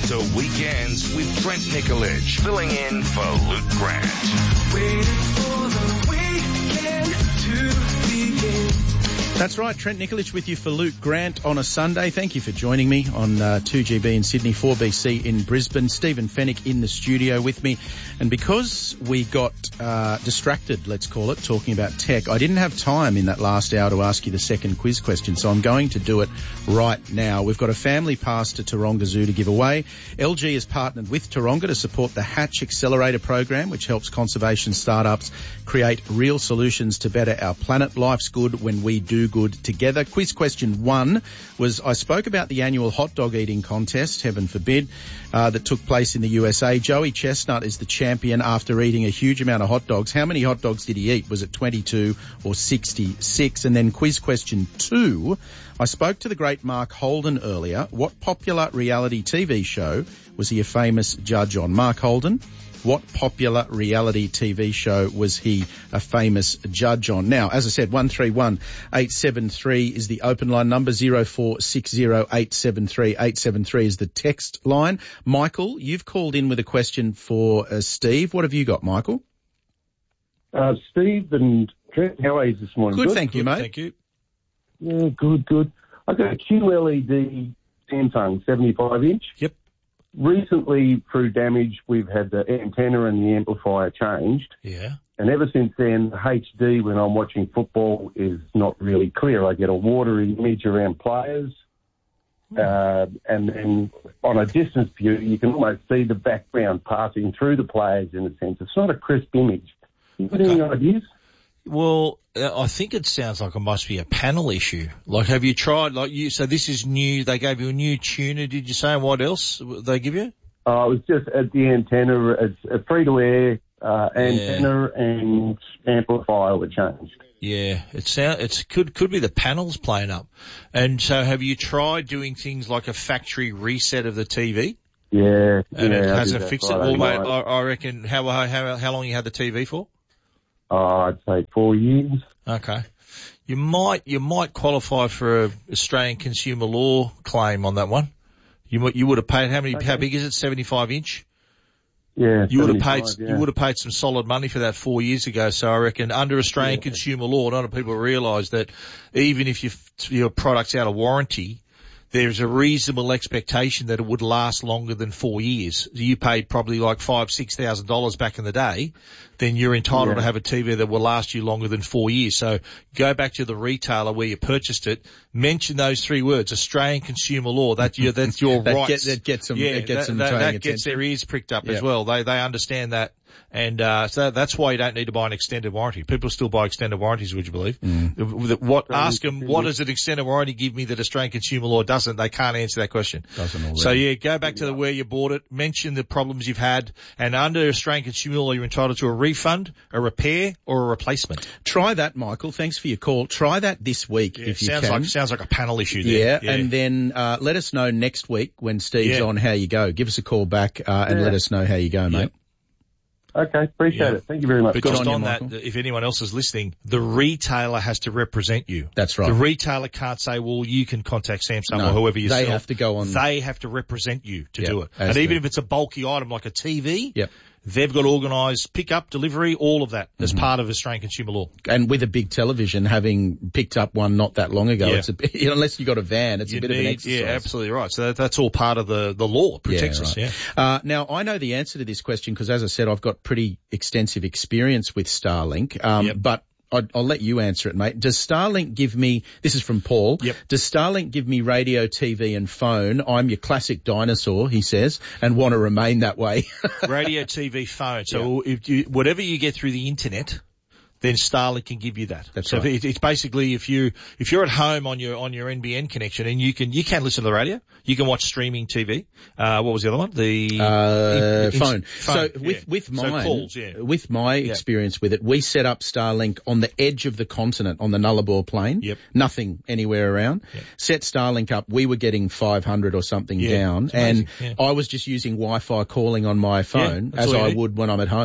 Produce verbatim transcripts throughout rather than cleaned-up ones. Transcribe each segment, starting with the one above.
to Weekends with Trent Nikolic, filling in for Luke Grant. Waiting for the weekend to begin. That's right, Trent Nikolic with you for Luke Grant on a Sunday. Thank you for joining me on uh, two G B in Sydney, four B C in Brisbane. Stephen Fennick in the studio with me. And because we got uh, distracted, let's call it, talking about tech, I didn't have time in that last hour to ask you the second quiz question, so I'm going to do it right now. We've got a family pass to Taronga Zoo to give away. L G has partnered with Taronga to support the Hatch Accelerator program, which helps conservation startups create real solutions to better our planet. Life's good when we do good together. Quiz question one was, I spoke about the annual hot dog eating contest, heaven forbid, uh, that took place in the U S A. Joey Chestnut is the champion after eating a huge amount of hot dogs. How many hot dogs did he eat? Was it twenty-two or sixty-six? And then quiz question two, I spoke to the great Mark Holden earlier. What popular reality T V show was he a famous judge on? Mark Holden, what popular reality T V show was he a famous judge on? Now, as I said, one three one eight seven three is the open line number, zero four six zero eight seven three eight seven three is the text line. Michael, you've called in with a question for uh, Steve. What have you got, Michael? Uh, Steve and Trent, how are you this morning? Good, good? thank you, good, mate. Thank you. Yeah, good, good. I've got a Q L E D Samsung seventy-five inch. Yep. Recently, through damage, we've had the antenna and the amplifier changed. Yeah. And ever since then, the H D, when I'm watching football, is not really clear. I get a watery image around players. Mm. Uh, and then on a distance view, you can almost see the background passing through the players in a sense. It's not a crisp image. You got Okay. any ideas? Well, uh, I think it sounds like it must be a panel issue. Like, have you tried, like you, so this is new, they gave you a new tuner, did you say, and what else they give you? Uh, it was just at the antenna, it's a free-to-air uh, antenna yeah. and amplifier were changed. Yeah, it sound, it's could could be the panels playing up. And so have you tried doing things like a factory reset of the T V? Yeah. And yeah, it hasn't fixed it? Well, mate, night. I, I reckon, how, how, how long you had the T V for? Uh, I'd say four years. Okay. You might, you might qualify for a Australian consumer law claim on that one. You you would have paid, how many, okay. how big is it? seventy-five inch? Yeah. You would have paid, yeah. you would have paid some solid money for that four years ago. So I reckon under Australian yeah. consumer law, a lot of people realise that even if you, your product's out of warranty, there's a reasonable expectation that it would last longer than four years. You paid probably like five, six thousand dollars back in the day, then you're entitled yeah. to have a T V that will last you longer than four years. So go back to the retailer where you purchased it, mention those three words, Australian consumer law. That you, that's your that rights. Get, that gets them. Yeah, that gets that, them. that, that attention. gets their ears pricked up yeah. as well. They they understand that. And, uh, so that's why you don't need to buy an extended warranty. People still buy extended warranties, would you believe? Mm. What, ask them, what does an extended warranty give me that Australian consumer law doesn't? They can't answer that question. Doesn't already. So yeah, go back to the where you bought it, mention the problems you've had, and under Australian consumer law, you're entitled to a refund, a repair, or a replacement. Try that, Michael. Thanks for your call. Try that this week yeah, if you sounds can. Like, sounds like a panel issue there. Yeah, yeah. and then, uh, let us know next week when Steve's yeah. on how you go. Give us a call back, uh, and yeah. let us know how you go, mate. Yeah. Okay, appreciate yeah. it. Thank you very much. But Good just on, on, you, that, Michael. if anyone else is listening, the retailer has to represent you. That's right. The retailer can't say, well, you can contact Samsung no, or whoever you they sell. have to go on. They have to represent you to yep, do it. And even to. if it's a bulky item like a T V, yep. they've got organised pick-up, delivery, all of that as mm-hmm. part of Australian consumer law. And with a big television, having picked up one not that long ago, yeah. it's a bit, unless you've got a van, it's you a bit need, of an exercise. Yeah, absolutely right. So that, that's all part of the, the law. It protects yeah, us, right. yeah. Uh, now, I know the answer to this question because, as I said, I've got pretty extensive experience with Starlink, um, yep. but I'll, I'll let you answer it, mate. Does Starlink give me, this is from Paul, yep. does Starlink give me radio, T V and phone? I'm your classic dinosaur, he says, and want to remain that way. Radio, T V, phone. So yeah. if you, whatever you get through the internet, then Starlink can give you that. That's so right. it, it's basically if you if you're at home on your on your N B N connection and you can you can listen to the radio, you can watch streaming T V. Uh, what was the other one? The uh, in, phone. in, phone. So yeah. with with mine, so calls, yeah. with my yeah. experience with it, we set up Starlink on the edge of the continent on the Nullarbor Plain. Yep. Nothing anywhere around. Yep. Set Starlink up. We were getting five hundred or something yeah, down, and yeah. I was just using Wi-Fi calling on my phone yeah, as I would when I'm at home.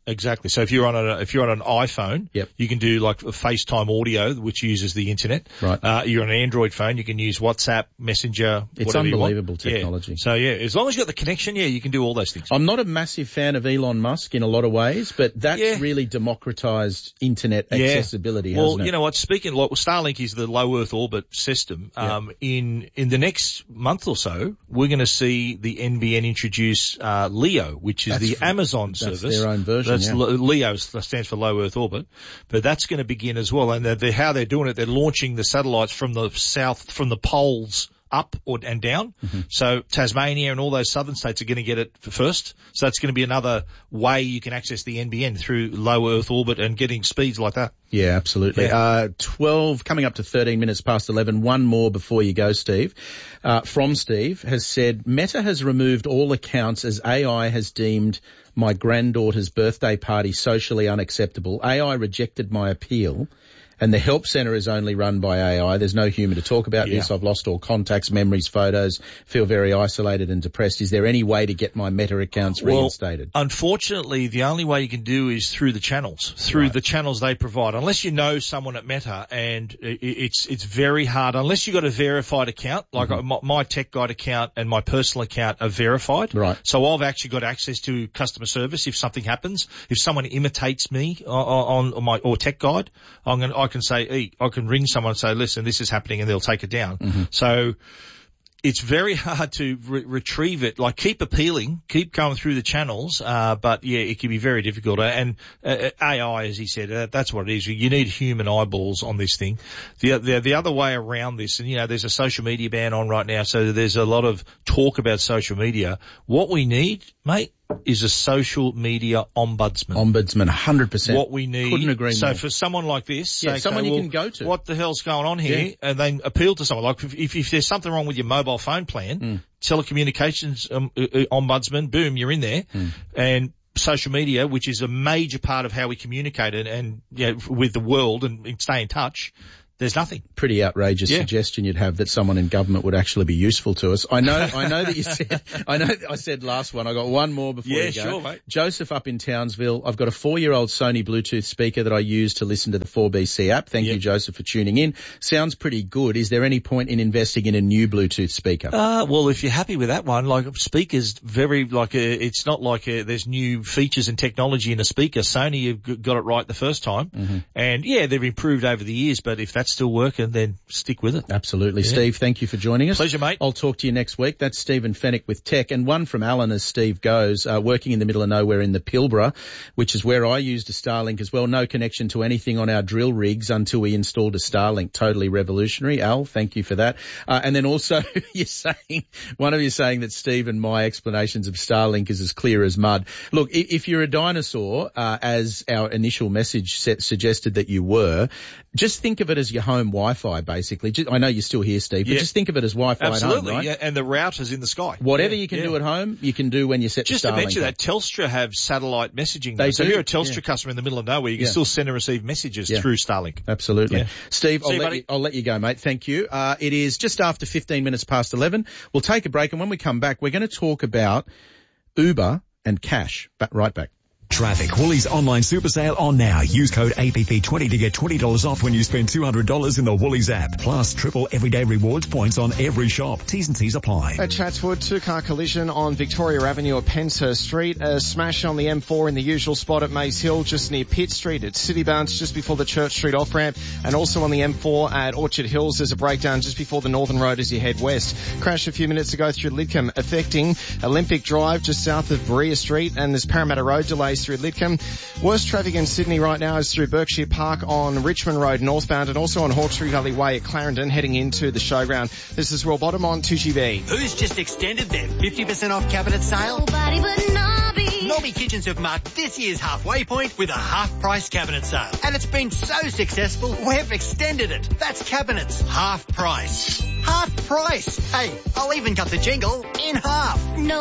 Exactly. So if you're on a, if you're on an iPhone, Yep. you can do like a FaceTime audio, which uses the internet. Right. Uh, you're on an Android phone, you can use WhatsApp, Messenger, It's whatever you want. unbelievable technology. Yeah. So yeah, as long as you got the connection, yeah, you can do all those things. I'm not a massive fan of Elon Musk in a lot of ways, but that's Yeah. really democratized internet Yeah. accessibility, Well, hasn't it? you know what? Speaking, like, Starlink is the low Earth orbit system. Yeah. Um, in in the next month or so, we're going to see the N B N introduce uh, LEO, which is That's the f- Amazon that's service. their own version, That's yeah. L- LEO stands for low Earth orbit, but that's going to begin as well. And they're, they're, how they're doing it, they're launching the satellites from the south, from the poles up or and down. Mm-hmm. So Tasmania and all those southern states are going to get it first. So that's going to be another way you can access the N B N through low Earth orbit and getting speeds like that. Yeah, absolutely. Yeah. Uh, twelve, coming up to thirteen minutes past eleven. One more before you go, Steve. Uh, from Steve has said, Meta has removed all accounts as A I has deemed my granddaughter's birthday party socially unacceptable. A I rejected my appeal. And the help centre is only run by A I. There's no human to talk about Yeah. this. I've lost all contacts, memories, photos, feel very isolated and depressed. Is there any way to get my Meta accounts Well, reinstated? Unfortunately, the only way you can do is through the channels, through Right. the channels they provide. Unless you know someone at Meta, and i- i- it's it's very hard. Unless you got a verified account, like Mm-hmm. my, my Tech Guide account and my personal account are verified. Right. So I've actually got access to customer service if something happens. If someone imitates me on, on my or Tech Guide, I'm gonna I can say, hey, I can ring someone and say, listen, this is happening, and they'll take it down. Mm-hmm. So it's very hard to re- retrieve it. Like, keep appealing, keep going through the channels, uh, but yeah, it can be very difficult. And uh, A I, as he said, uh, that's what it is. You need human eyeballs on this thing. The, the the other way around this, and you know, there's a social media ban on right now, so there's a lot of talk about social media. What we need, mate, is a social media ombudsman. Ombudsman, one hundred percent. What we need. Couldn't agree so more. for someone like this, Yeah, okay, someone you well, can go to. What the hell's going on here? Yeah. And then appeal to someone. Like, if, if, if there's something wrong with your mobile phone plan, Mm. telecommunications um, uh, uh, ombudsman, boom, you're in there. Mm. And social media, which is a major part of how we communicate and, and you know, with the world and, and stay in touch, there's nothing. Pretty outrageous Yeah. suggestion you'd have that someone in government would actually be useful to us. I know, I know that you said, I know I said last one. I got one more before Yeah, you go. sure, mate. Joseph up in Townsville. I've got a four-year-old Sony Bluetooth speaker that I use to listen to the four B C app. Thank Yep. you, Joseph, for tuning in. Sounds pretty good. Is there any point in investing in a new Bluetooth speaker? Uh, well, if you're happy with that one, like, speakers, very, like, uh, it's not like uh, there's new features and technology in a speaker. Sony, you've g- got it right the first time. Mm-hmm. And yeah, they've improved over the years, but if that's still working, then stick with it. Absolutely. Steve, thank you for joining us. Pleasure, mate. I'll talk to you next week. That's Stephen Fennick with Tech. And one from Alan as Steve goes, uh, working in the middle of nowhere in the Pilbara, which is where I used a Starlink as well. No connection to anything on our drill rigs until we installed a Starlink. Totally revolutionary. Al, thank you for that. Uh, and then also you're saying, one of you saying that Steve and my explanations of Starlink is as clear as mud. Look, if, if you're a dinosaur, uh, as our initial message set, suggested that you were, just think of it as your home Wi-Fi, basically. Just, I know you're still here, Steve, but Yeah. just think of it as Wi-Fi Absolutely, at home, right? yeah, and the routers in the sky. Whatever Yeah, you can yeah. do at home, you can do when you set Just the to Starlink mention up. that, Telstra have satellite messaging. They so do, if you're a Telstra yeah. customer in the middle of nowhere, you can Yeah. still send and receive messages Yeah. through Starlink. Absolutely. Yeah. Steve, See I'll you, let buddy. you, I'll let you go, mate. Thank you. Uh, it is just after fifteen minutes past eleven. We'll take a break, and when we come back, we're going to talk about Uber and cash. Back, right back. Traffic. Woolies online super sale on now. Use code A P P twenty to get twenty dollars off when you spend two hundred dollars in the Woolies app. Plus triple everyday rewards points on every shop. T's and C's apply. At Chatswood, two-car collision on Victoria Avenue at Penshurst Street. A smash on the M four in the usual spot at Maze Hill, just near Pitt Street. At City Bounce, just before the Church Street off-ramp. And also on the M four at Orchard Hills, there's a breakdown just before the Northern Road as you head west. Crash a few minutes ago through Lidcombe, affecting Olympic Drive just south of Berea Street. And there's Parramatta Road delays through Lidcombe. Worst traffic in Sydney right now is through Berkshire Park on Richmond Road northbound, and also on Hawkesbury Valley Way at Clarendon heading into the showground. This is Will Bottom on two G B. Who's just extended their fifty percent off cabinet sale? Nobody but Nobby. Nobby Kitchens have marked this year's halfway point with a half-price cabinet sale. And it's been so successful, we've extended it. That's cabinets, half price. Half price. Hey, I'll even cut the jingle in half. Nobody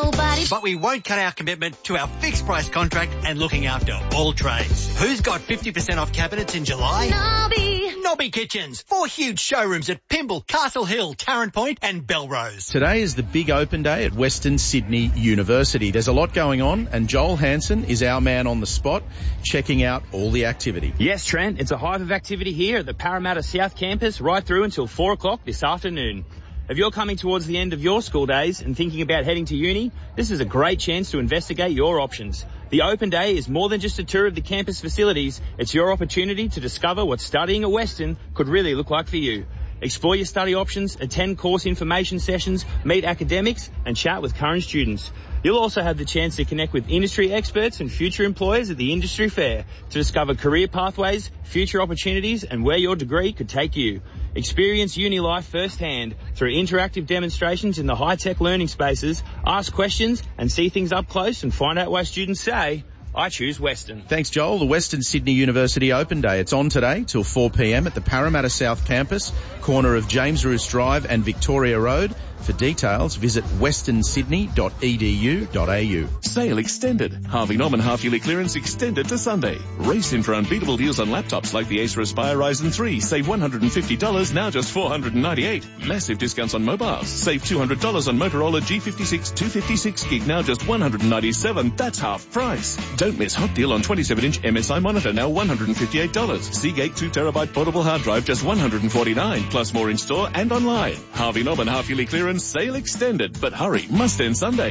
but we won't cut our commitment to our fixed price contract and looking after all trades. Who's got fifty percent off cabinets in July? Nobby. Nobby Kitchens. Four huge showrooms at Pymble, Castle Hill, Tarrant Point and Belrose. Today is the big open day at Western Sydney University. There's a lot going on, and Joel Hansen is our man on the spot, checking out all the activity. Yes, Trent, it's a hive of activity here at the Parramatta South Campus right through until four o'clock this afternoon. If you're coming towards the end of your school days and thinking about heading to uni, this is a great chance to investigate your options. The open day is more than just a tour of the campus facilities. It's your opportunity to discover what studying at Western could really look like for you. Explore your study options, attend course information sessions, meet academics and chat with current students. You'll also have the chance to connect with industry experts and future employers at the industry fair to discover career pathways, future opportunities and where your degree could take you. Experience uni life firsthand through interactive demonstrations in the high-tech learning spaces, ask questions and see things up close and find out why students say, I choose Western. Thanks, Joel. The Western Sydney University Open Day. It's on today till four p.m. at the Parramatta South Campus, corner of James Roos Drive and Victoria Road. For details, visit western sydney dot e d u dot a u. Sale extended. Harvey Norman half-yearly clearance extended to Sunday. Race in for unbeatable deals on laptops like the Acer Aspire Ryzen three. Save one hundred fifty dollars, now just four hundred ninety-eight dollars. Massive discounts on mobiles. Save two hundred dollars on Motorola G fifty-six two fifty-six gig, now just one hundred ninety-seven dollars. That's half price. Don't miss hot deal on twenty-seven inch M S I monitor, now one hundred fifty-eight dollars. Seagate two terabyte portable hard drive, just one hundred forty-nine dollars. Plus more in store and online. Harvey Norman half-yearly clearance. Sale extended, but hurry, must end Sunday.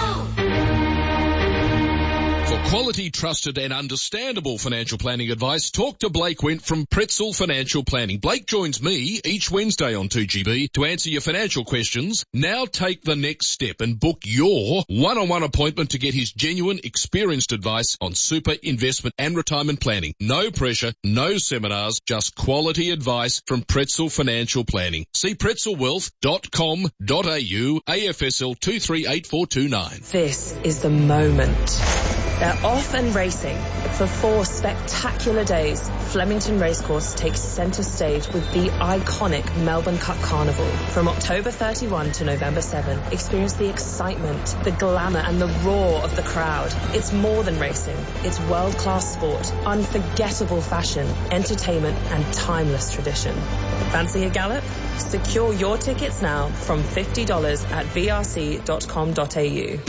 For quality, trusted and understandable financial planning advice, talk to Blake Went from Pretzel Financial Planning. Blake joins me each Wednesday on two G B to answer your financial questions. Now take the next step and book your one-on-one appointment to get his genuine, experienced advice on super, investment and retirement planning. No pressure, no seminars, just quality advice from Pretzel Financial Planning. See pretzel wealth dot com dot a u, A F S L two three eight four two nine. This is the moment. They're off and racing. For four spectacular days, Flemington Racecourse takes centre stage with the iconic Melbourne Cup Carnival. From October thirty-first to November seventh, experience the excitement, the glamour and the roar of the crowd. It's more than racing. It's world-class sport, unforgettable fashion, entertainment and timeless tradition. Fancy a gallop? Secure your tickets now from fifty dollars at v r c dot com dot a u.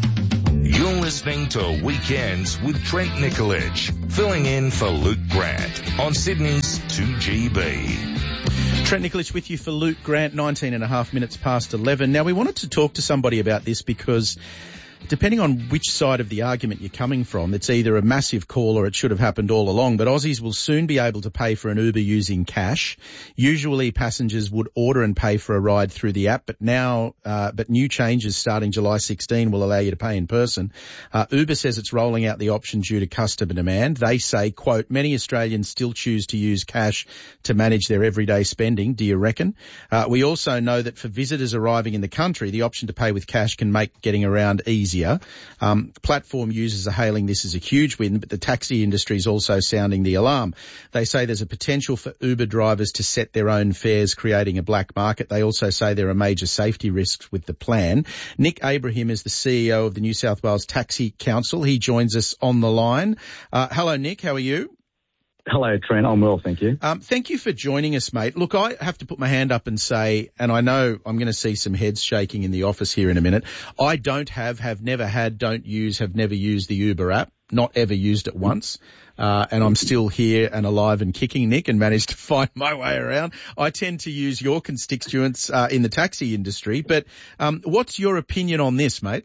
You're listening to Weekends with Trent Nicolich, filling in for Luke Grant on Sydney's two G B. Trent Nicolich with you for Luke Grant, nineteen and a half minutes past eleven. Now, we wanted to talk to somebody about this because depending on which side of the argument you're coming from, it's either a massive call or it should have happened all along. But Aussies will soon be able to pay for an Uber using cash. Usually passengers would order and pay for a ride through the app, but now, uh, but new changes starting July sixteenth will allow you to pay in person. Uh, Uber says it's rolling out the option due to customer demand. They say, quote, many Australians still choose to use cash to manage their everyday spending. Do you reckon? Uh, we also know that for visitors arriving in the country, the option to pay with cash can make getting around easier. Um, platform users are hailing this as a huge win, but the taxi industry is also sounding the alarm. They say there's a potential for Uber drivers to set their own fares, creating a black market. They also say there are major safety risks with the plan. Nick Abraham is the C E O of the New South Wales Taxi Council. He joins us on the line. Uh, hello, Nick. How are you? Hello, Trent. I'm well, thank you. Um, thank you for joining us, mate. Look, I have to put my hand up and say, and I know I'm going to see some heads shaking in the office here in a minute, I don't have, have never had, don't use, have never used the Uber app, not ever used it once. Uh, and I'm still here and alive and kicking, Nick, and managed to find my way around. I tend to use your constituents uh, in the taxi industry, but um, what's your opinion on this, mate?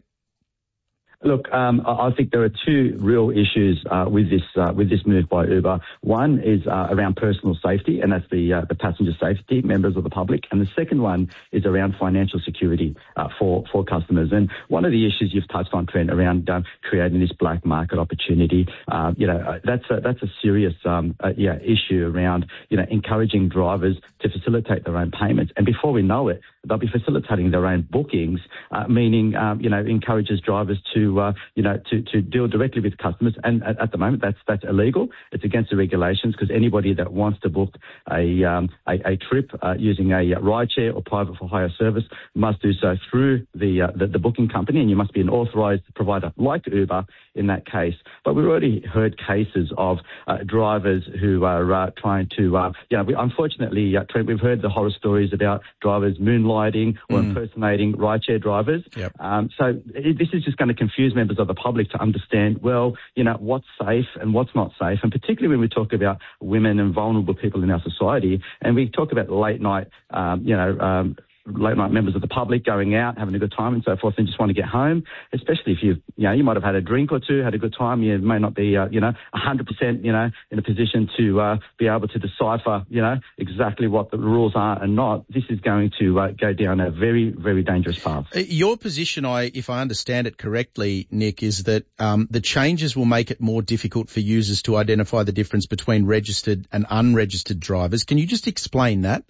Look, um, I think there are two real issues uh, with this uh, with this move by Uber. One is uh, around personal safety, and that's the uh, the passenger safety, members of the public, and the second one is around financial security uh, for for customers. And one of the issues you've touched on, Trent, around um, creating this black market opportunity, uh, you know, that's a, that's a serious um, uh, yeah issue around you know encouraging drivers to facilitate their own payments, and before we know it, they'll be facilitating their own bookings, uh, meaning, um, you know, encourages drivers to, uh, you know, to, to deal directly with customers. And at, at the moment, that's that's illegal. It's against the regulations because anybody that wants to book a um, a, a trip uh, using a rideshare or private for hire service must do so through the, uh, the the booking company, and you must be an authorised provider like Uber in that case. But we've already heard cases of uh, drivers who are uh, trying to, uh, you know, we, unfortunately, uh, Trent, we've heard the horror stories about drivers moonlighting or mm. impersonating rideshare drivers. Yep. Um, so it, this is just going to confuse members of the public to understand, well, you know, what's safe and what's not safe, and particularly when we talk about women and vulnerable people in our society, and we talk about late night, um, you know, um, late night members of the public going out, having a good time and so forth, and just want to get home, especially if you, you know, you might have had a drink or two, had a good time. You may not be, uh, you know, one hundred percent, you know, in a position to uh, be able to decipher, you know, exactly what the rules are and not. This is going to uh, go down a very, very dangerous path. Your position, I, if I understand it correctly, Nick, is that um, the changes will make it more difficult for users to identify the difference between registered and unregistered drivers. Can you just explain that?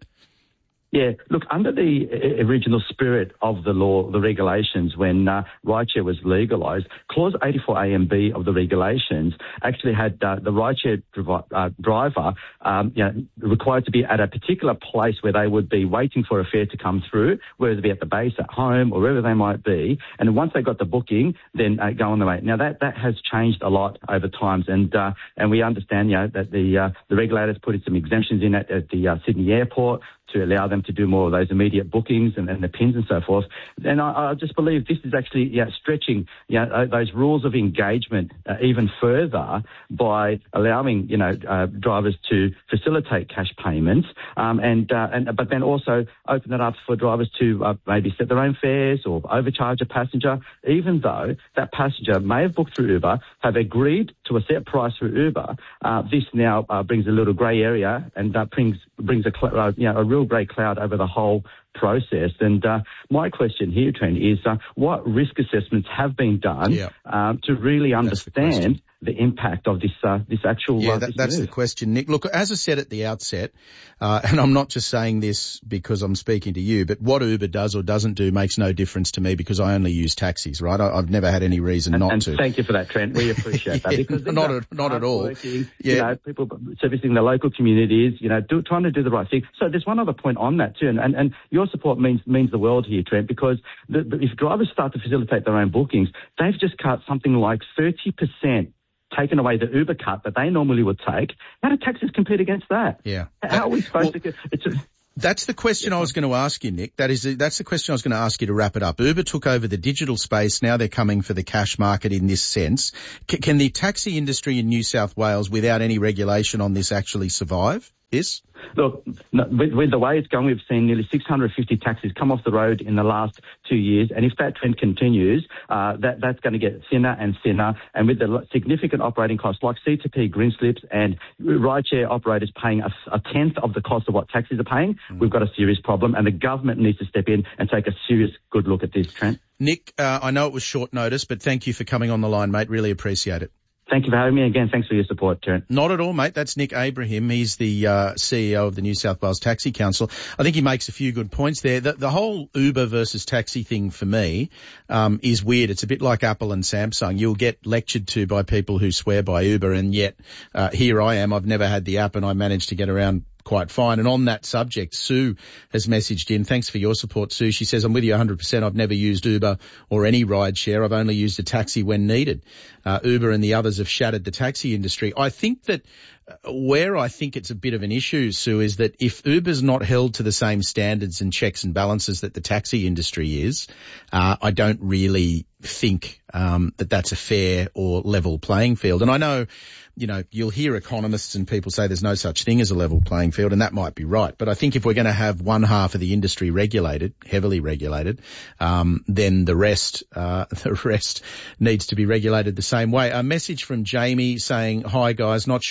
Yeah, look, under the original spirit of the law, the regulations, when uh, rideshare was legalised, Clause eighty-four A and B of the regulations actually had uh, the rideshare dri- uh, driver um, you know, required to be at a particular place where they would be waiting for a fare to come through, whether it be at the base, at home, or wherever they might be. And once they got the booking, then uh, go on the way. Now, that, that has changed a lot over times, and uh, and we understand, you know, that the uh, the regulators put in some exemptions in at, at the uh, Sydney airport to allow them to do more of those immediate bookings and, and the pins and so forth. And I, I just believe this is actually yeah, stretching you know, those rules of engagement uh, even further by allowing, you know, uh, drivers to facilitate cash payments, um, and, uh, and but then also open it up for drivers to uh, maybe set their own fares or overcharge a passenger, even though that passenger may have booked through Uber, have agreed to a set price through Uber. Uh, this now uh, brings a little grey area and uh, brings brings a cl- uh, you know a real grey cloud over the whole process. And uh, my question here, Trent, is uh, what risk assessments have been done yeah. um, to really understand the, the impact of this uh, this actual yeah uh, that, this that's move. the question, Nick. Look, as I said at the outset, uh, and I'm not just saying this because I'm speaking to you, but what Uber does or doesn't do makes no difference to me because I only use taxis, right? I, I've never had any reason and, not and to. Thank you for that, Trent. We appreciate that. yeah, Because not at, not at all. Working, yeah. You know, people servicing the local communities, you know, do, trying to do the right thing. So there's one other point on that too, and, and, and your support means means the world here, Trent, because the, the, if drivers start to facilitate their own bookings, they've just cut something like thirty percent taken away the Uber cut that they normally would take. How do taxis compete against that? Yeah. How are we supposed well, to... It's a, That's the question I was going to ask you, Nick. That is, that's the question I was going to ask you to wrap it up. Uber took over the digital space. Now they're coming for the cash market in this sense. C- can the taxi industry in New South Wales, without any regulation on this, actually survive this? Look, no, with, with the way it's going, we've seen nearly six hundred fifty taxis come off the road in the last two years. And if that trend continues, uh, that, that's going to get thinner and thinner. And with the significant operating costs like C two P, green slips, and rideshare operators paying a, a tenth of the cost of what taxis are paying, mm. we've got a serious problem. And the government needs to step in and take a serious good look at this, Trent. Nick, uh, I know it was short notice, but thank you for coming on the line, mate. Really appreciate it. Thank you for having me again. Thanks for your support, Trent. Not at all, mate. That's Nick Abraham. He's the uh, C E O of the New South Wales Taxi Council. I think he makes a few good points there. The, the whole Uber versus taxi thing for me um, is weird. It's a bit like Apple and Samsung. You'll get lectured to by people who swear by Uber, and yet uh, here I am. I've never had the app, and I managed to get around quite fine. And on that subject, Sue has messaged in. Thanks for your support, Sue. She says, I'm with you one hundred percent. I've never used Uber or any ride share. I've only used a taxi when needed. Uh, Uber and the others have shattered the taxi industry. I think that where I think it's a bit of an issue, Sue, is that if Uber's not held to the same standards and checks and balances that the taxi industry is, uh, I don't really think um, that that's a fair or level playing field. And I know, you know, you'll hear economists and people say there's no such thing as a level playing field, and that might be right. But I think if we're going to have one half of the industry regulated, heavily regulated, um, then the rest, uh, the rest needs to be regulated the same way. A message from Jamie saying, hi guys, not sure why the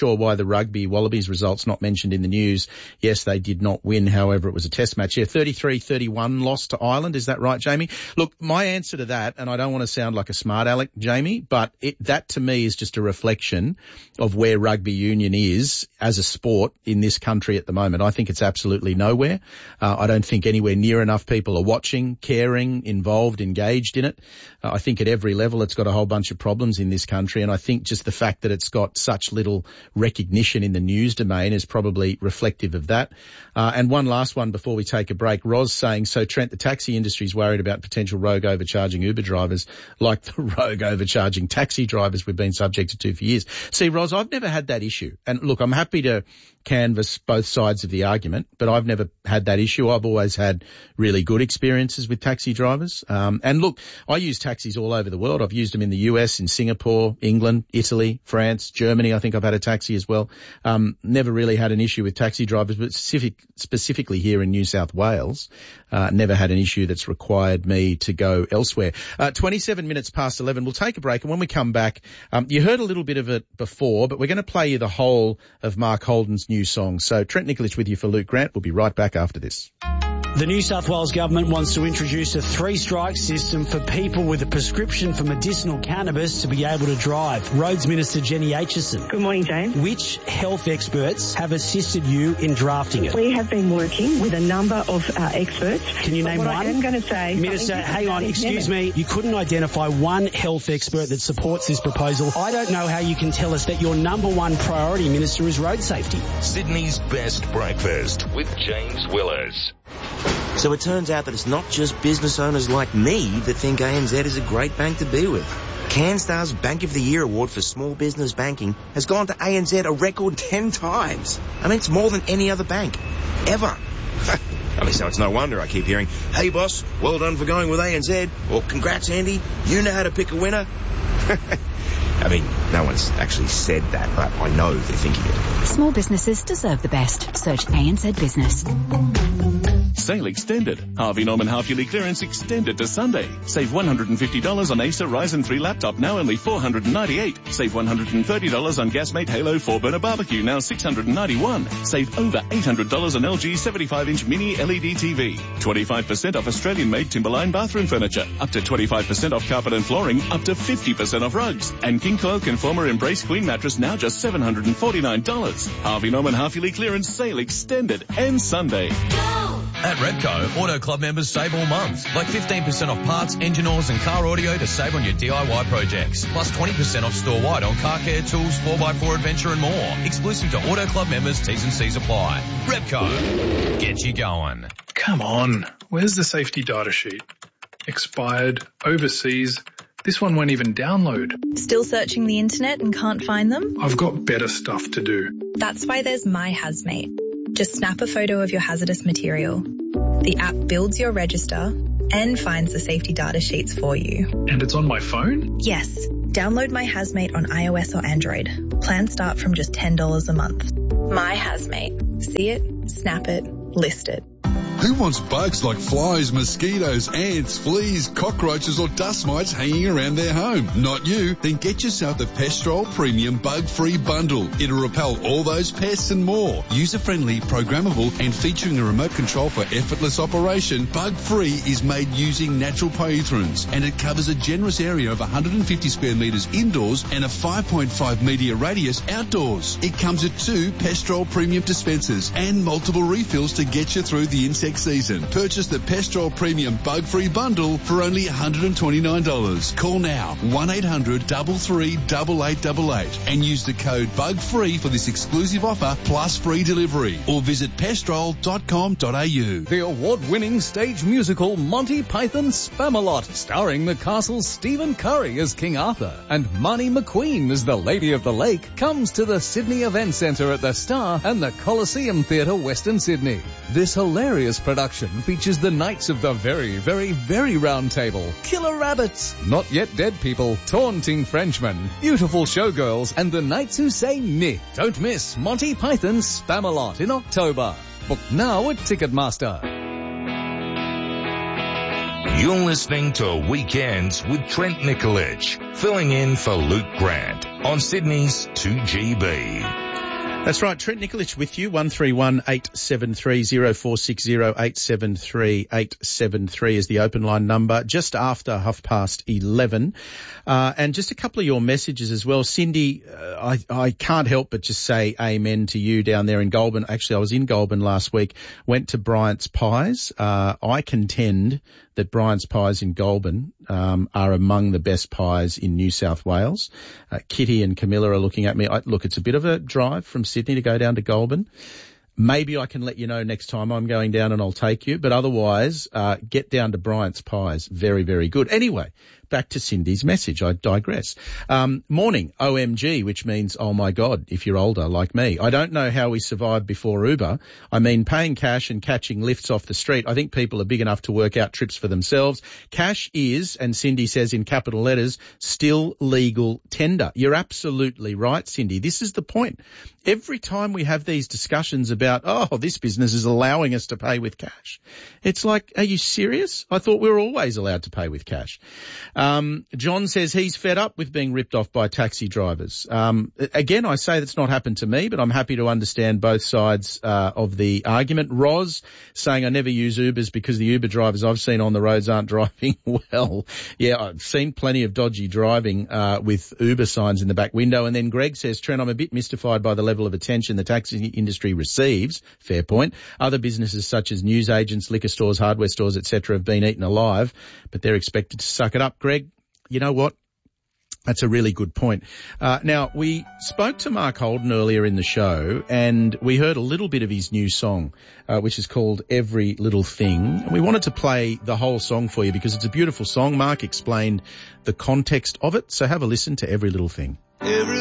rugby Wallabies results not mentioned in the news. Yes, they did not win. However, it was a test match. Yeah, thirty-three thirty-one loss to Ireland. Is that right, Jamie? Look, my answer to that, and I don't want to sound like a smart aleck, Jamie, but it, that to me is just a reflection of where rugby union is as a sport in this country at the moment. I think it's absolutely nowhere. Uh, I don't think anywhere near enough people are watching, caring, involved, engaged in it. Uh, I think at every level it's got a whole bunch of problems in this country, and I think just the fact that it's got such little recognition in the news domain is probably reflective of that. Uh, and one last one before we take a break. Ros saying, so Trent, the taxi industry's worried about potential rogue overcharging Uber drivers like the rogue overcharging taxi drivers we've been subjected to for years. See, Ros, I've never had that issue. And look, I'm happy to canvass both sides of the argument, but I've never had that issue. I've always had really good experiences with taxi drivers. Um, and look, I use taxis all over the world. I've used them in the U S, in Singapore, England, Italy, France, Germany. I think I've had a taxi as well. Um, never really had an issue with taxi drivers, but specific, specifically here in New South Wales, uh, never had an issue that's required me to go elsewhere. Uh, twenty-seven minutes past eleven. We'll take a break, and when we come back, um, you heard a little bit of it before, but we're going to play you the whole of Mark Holden's new song. So Trent Nikolic with you for Luke Grant. We'll be right back after this. The New South Wales government wants to introduce a three-strike system for people with a prescription for medicinal cannabis to be able to drive. Roads Minister Jenny Aitchison. Good morning, James. Which health experts have assisted you in drafting it? We have been working with a number of uh, experts. Can you name what one? I am going to say... Minister, hang on, excuse me. You couldn't identify one health expert that supports this proposal. I don't know how you can tell us that your number one priority, Minister, is road safety. Sydney's best breakfast with James Willers. So it turns out that it's not just business owners like me that think A N Z is a great bank to be with. CanStar's Bank of the Year award for small business banking has gone to A N Z a record ten times. I mean, it's more than any other bank. Ever. I mean, so it's no wonder I keep hearing, hey boss, well done for going with A N Z, or congrats Andy, you know how to pick a winner. I mean, no one's actually said that, but I know they're thinking it. Small businesses deserve the best. Search A N Z Business. Sale extended. Harvey Norman half-yearly clearance extended to Sunday. Save one hundred fifty dollars on Acer Ryzen three laptop, now only four hundred ninety-eight dollars. Save one hundred thirty dollars on Gasmate Halo four burner barbecue, now six hundred ninety-one dollars. Save over eight hundred dollars on L G seventy-five inch mini L E D T V. twenty-five percent off Australian-made Timberline bathroom furniture. Up to twenty-five percent off carpet and flooring. Up to fifty percent off rugs. And King Coil Conformer Embrace Queen mattress, now just seven hundred forty-nine dollars. Harvey Norman half-yearly clearance sale extended and Sunday. At Repco, Auto Club members save all month, like fifteen percent off parts, engine oils and car audio to save on your D I Y projects, plus twenty percent off store-wide on car care tools, four by four adventure and more. Exclusive to Auto Club members, T's and C's apply. Repco, get you going. Come on, where's the safety data sheet? Expired, overseas, this one won't even download. Still searching the internet and can't find them? I've got better stuff to do. That's why there's My Hazmate. Just snap a photo of your hazardous material. The app builds your register and finds the safety data sheets for you. And it's on my phone? Yes. Download My Hazmate on iOS or Android. Plans start from just ten dollars a month. My Hazmate. See it, snap it, list it. Who wants bugs like flies, mosquitoes, ants, fleas, cockroaches or dust mites hanging around their home? Not you. Then get yourself the Pestrol Premium Bug-Free Bundle. It'll repel all those pests and more. User-friendly, programmable and featuring a remote control for effortless operation, Bug-Free is made using natural pyrethrins and it covers a generous area of one hundred fifty square metres indoors and a five point five metre radius outdoors. It comes with two Pestrol Premium dispensers and multiple refills to get you through the insect season. Purchase the Pestrol Premium Bug-Free Bundle for only one hundred twenty-nine dollars. Call now one eight hundred three three eight eight eight eight and use the code BUGFREE for this exclusive offer plus free delivery or visit pestrol dot com dot a u. The award-winning stage musical Monty Python Spamalot, starring the castle's Stephen Curry as King Arthur and Marnie McQueen as the Lady of the Lake, comes to the Sydney Event Centre at the Star and the Coliseum Theatre, Western Sydney. This hilarious production features the Knights of the Very, Very, Very Round Table, Killer Rabbits, Not Yet Dead People, Taunting Frenchmen, Beautiful Showgirls, and the Knights Who Say Nit. Don't miss Monty Python Spamalot in October. Book now at Ticketmaster. You're listening to Weekends with Trent Nikolic, filling in for Luke Grant on Sydney's two G B. That's right. Trent Nikolic with you. one three one, eight seven three, zero four six zero, eight seven three, eight seven three is the open line number, just after half past eleven. Uh, and just a couple of your messages as well. Cindy, uh, I, I can't help but just say amen to you down there in Goulburn. Actually, I was in Goulburn last week, went to Bryant's Pies. Uh, I contend that Bryant's Pies in Goulburn um, are among the best pies in New South Wales. Uh, Kitty and Camilla are looking at me. I, look, it's a bit of a drive from Sydney to go down to Goulburn. Maybe I can let you know next time I'm going down and I'll take you. But otherwise, uh, get down to Bryant's Pies. Very, very good. Anyway, back to Cindy's message. I digress. Um, morning, O M G, which means, oh my God, if you're older like me. I don't know how we survived before Uber. I mean, paying cash and catching lifts off the street. I think people are big enough to work out trips for themselves. Cash is, and Cindy says in capital letters, still legal tender. You're absolutely right, Cindy. This is the point. Every time we have these discussions about, oh, this business is allowing us to pay with cash, it's like, are you serious? I thought we were always allowed to pay with cash. Um, John says he's fed up with being ripped off by taxi drivers. Um, again, I say that's not happened to me, but I'm happy to understand both sides uh, of the argument. Roz saying I never use Ubers because the Uber drivers I've seen on the roads aren't driving well. Yeah, I've seen plenty of dodgy driving uh, with Uber signs in the back window. And then Greg says, Trent, I'm a bit mystified by the level of attention the taxi industry receives. Fair point. Other businesses such as newsagents, liquor stores, hardware stores, et cetera have been eaten alive, but they're expected to suck it up. Greg, you know what? That's a really good point. Uh, now, we spoke to Mark Holden earlier in the show, and we heard a little bit of his new song, uh, which is called Every Little Thing. And we wanted to play the whole song for you because it's a beautiful song. Mark explained the context of it, so have a listen to Every Little Thing. Every